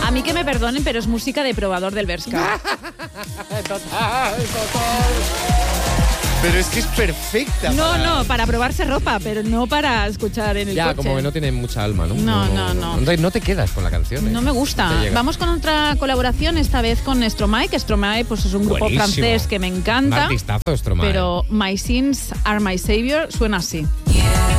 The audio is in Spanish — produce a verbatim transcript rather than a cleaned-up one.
A mí que me perdonen, pero es música de probador del Bershka. Total, total. Pero es que es perfecta. No, para... no, para probarse ropa, pero no para escuchar en el Ya, coche. como que no tiene mucha alma, ¿no? No, no, no. No, no te quedas con la canción. ¿eh? No me gusta. No te llega. Vamos con otra colaboración, esta vez con Stromae, que Stromae pues, es un grupo Buenísimo. francés que me Un encanta. artistazo, Stromae. Pero My Sins Are My Savior suena así.